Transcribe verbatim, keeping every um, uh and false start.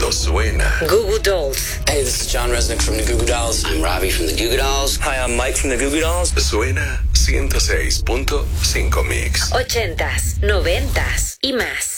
esto suena. Goo Goo Dolls. Hey, this is John Resnick from the Goo Goo Dolls. I'm Robbie from the Goo Goo Dolls. Hi, I'm Mike from the Goo Goo Dolls. Suena ciento seis punto cinco Mix. Ochentas, noventas y más.